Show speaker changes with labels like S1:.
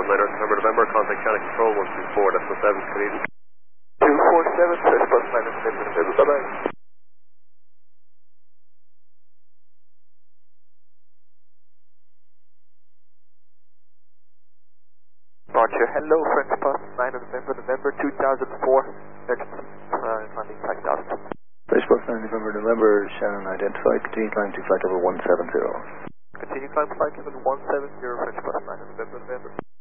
S1: November, contact channel control 124, that's the 7th Canadian.
S2: 247, French bus 9 November, bye-bye. Roger, hello, French bus 9 November 2004, landing 5000.
S3: French bus 9 November, Shannon identified, continue climb to flight level 170.
S2: Continue climb flight level 170, French bus 9 November.